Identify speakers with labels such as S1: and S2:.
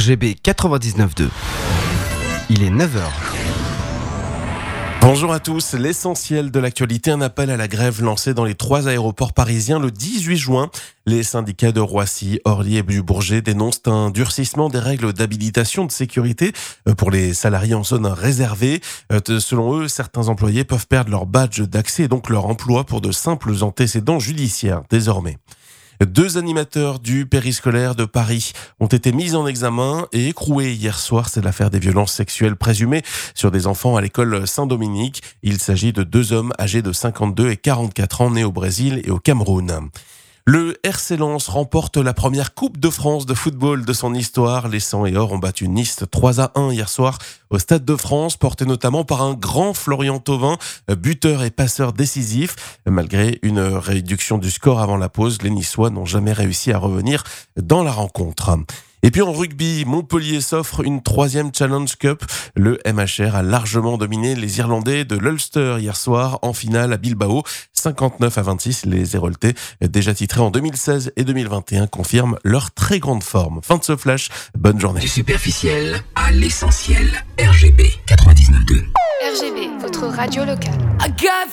S1: RGB 99.2. Il est 9h.
S2: Bonjour à tous, l'essentiel de l'actualité, un appel à la grève lancé dans les 3 aéroports parisiens le 18 juin. Les syndicats de Roissy, Orly et du Bourget dénoncent un durcissement des règles d'habilitation de sécurité pour les salariés en zone réservée. Selon eux, certains employés peuvent perdre leur badge d'accès et donc leur emploi pour de simples antécédents judiciaires désormais. 2 animateurs du périscolaire de Paris ont été mis en examen et écroués hier soir. C'est l'affaire des violences sexuelles présumées sur des enfants à l'école Saint-Dominique. Il s'agit de 2 hommes âgés de 52 et 44 ans nés au Brésil et au Cameroun. Le RC Lens remporte la première Coupe de France de football de son histoire. Les 100 et or ont battu Nice 3-1 hier soir au Stade de France, porté notamment par un grand Florian Thauvin, buteur et passeur décisif. Malgré une réduction du score avant la pause, les Niçois n'ont jamais réussi à revenir dans la rencontre. Et puis en rugby, Montpellier s'offre une 3e Challenge Cup. Le MHR a largement dominé les Irlandais de l'Ulster hier soir en finale à Bilbao. 59-26, les Héroltais, déjà titrés en 2016 et 2021, confirment leur très grande forme. Fin de ce flash, bonne journée.
S3: Du superficiel à l'essentiel, RGB 99.2.
S4: RGB, votre radio locale.